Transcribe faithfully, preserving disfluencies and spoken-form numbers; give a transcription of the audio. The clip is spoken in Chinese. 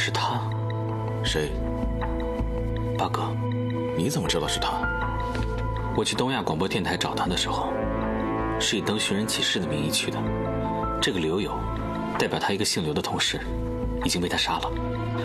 是他。 谁？ 八哥， 你怎么知道是他？ 我去东亚广播电台找他的时候，是以登寻人启事的名义去的。这个刘友，代表他一个姓刘的同事，已经被他杀了。